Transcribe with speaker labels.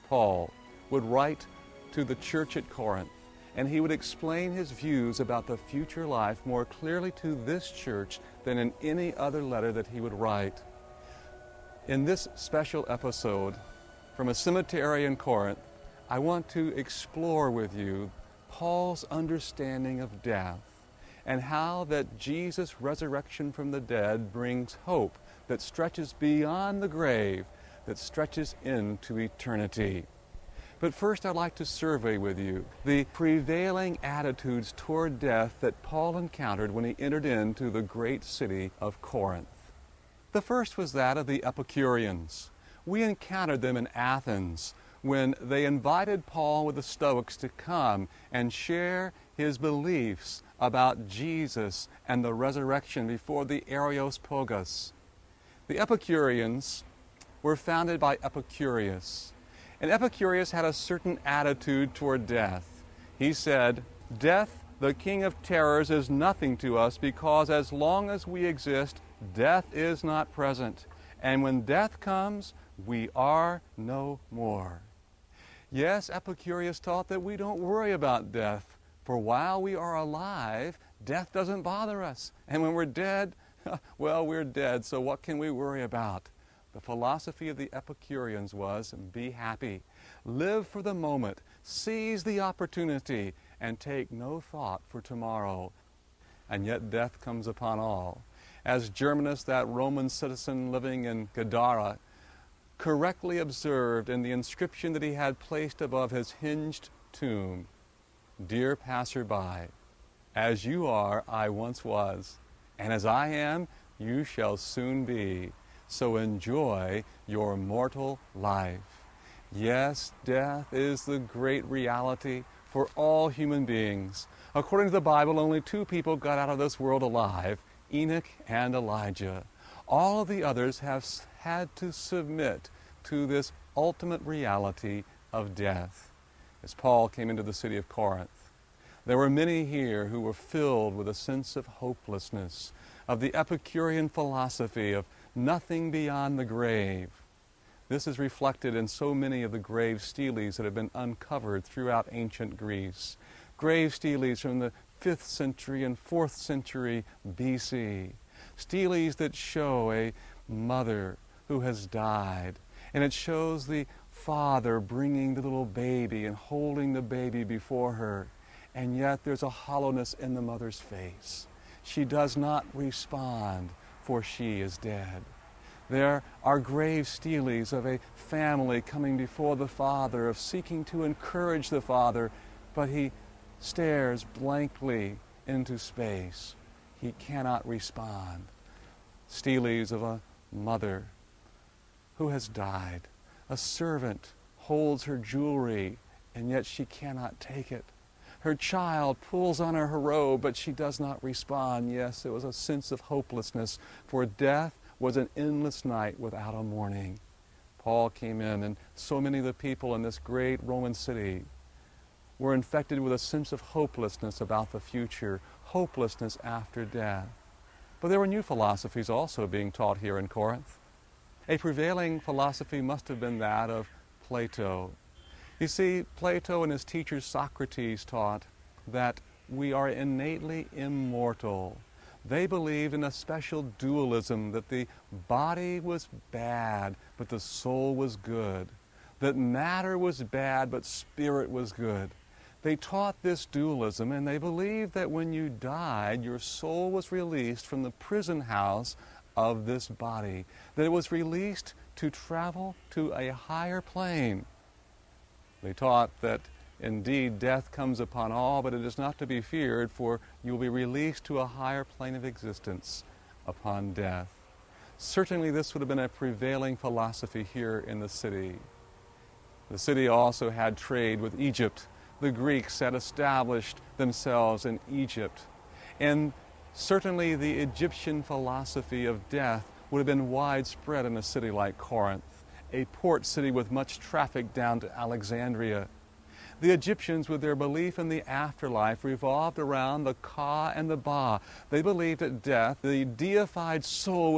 Speaker 1: Paul, would write to the church at Corinth, and he would explain his views about the future life more clearly to this church than in any other letter that he would write. In this special episode, from a cemetery in Corinth, I want to explore with you Paul's understanding of death and how that Jesus' resurrection from the dead brings hope that stretches beyond the grave, that stretches into eternity. But first, I'd like to survey with you the prevailing attitudes toward death that Paul encountered when he entered into the great city of Corinth. The first was that of the Epicureans. We encountered them in Athens when they invited Paul with the Stoics to come and share his beliefs about Jesus and the resurrection before the Areopagus. The Epicureans were founded by Epicurus. And Epicurus had a certain attitude toward death. He said, "Death, the king of terrors, is nothing to us because as long as we exist, death is not present. And when death comes, we are no more." Yes, Epicurus taught that we don't worry about death, for while we are alive, death doesn't bother us. And when we're dead, well, we're dead, so what can we worry about? The philosophy of the Epicureans was, be happy, live for the moment, seize the opportunity, and take no thought for tomorrow. And yet death comes upon all. As Germanus, that Roman citizen living in Gadara, correctly observed in the inscription that he had placed above his hinged tomb, "Dear passerby, as you are, I once was, and as I am, you shall soon be. So enjoy your mortal life." Yes, death is the great reality for all human beings. According to the Bible, only two people got out of this world alive, Enoch and Elijah. All of the others have had to submit to this ultimate reality of death. As Paul came into the city of Corinth, there were many here who were filled with a sense of hopelessness, of the Epicurean philosophy of nothing beyond the grave. This is reflected in so many of the grave steles that have been uncovered throughout ancient Greece. Grave steles from the 5th century and 4th century BC. Steles that show a mother who has died, and it shows the father bringing the little baby and holding the baby before her, and yet there's a hollowness in the mother's face. She does not respond, for she is dead. There are grave steles of a family coming before the father, of seeking to encourage the father, but he stares blankly into space. He cannot respond. Steles of a mother who has died. A servant holds her jewelry, and yet she cannot take it. Her child pulls on her robe, but she does not respond. Yes, it was a sense of hopelessness, for death was an endless night without a morning. Paul came in, and so many of the people in this great Roman city were infected with a sense of hopelessness about the future, hopelessness after death. But there were new philosophies also being taught here in Corinth. A prevailing philosophy must have been that of Plato. You see, Plato and his teacher Socrates taught that we are innately immortal. They believed in a special dualism, that the body was bad, but the soul was good. That matter was bad, but spirit was good. They taught this dualism, and they believed that when you died, your soul was released from the prison house of this body, that it was released to travel to a higher plane. They taught that indeed death comes upon all, but it is not to be feared, for you will be released to a higher plane of existence upon death. Certainly this would have been a prevailing philosophy here in the city. The city also had trade with Egypt. The Greeks had established themselves in Egypt. And certainly the Egyptian philosophy of death would have been widespread in a city like Corinth, a port city with much traffic down to Alexandria. The Egyptians, with their belief in the afterlife, revolved around the Ka and the Ba. They believed at death the deified soul